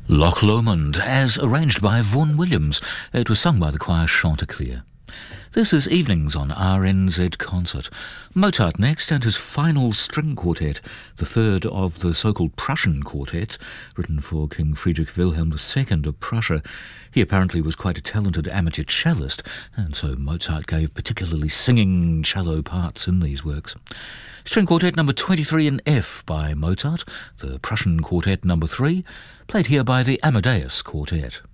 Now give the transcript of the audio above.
Loch Lomond, as arranged by Vaughan Williams. It was sung by the choir Chanticleer. This is Evenings on RNZ Concert. Mozart next, and his final string quartet, the third of the so-called Prussian quartets, written for King Friedrich Wilhelm II of Prussia. He apparently was quite a talented amateur cellist, and so Mozart gave particularly singing cello parts in these works. String Quartet number 23 in F by Mozart, the Prussian Quartet number 3, played here by the Amadeus Quartet.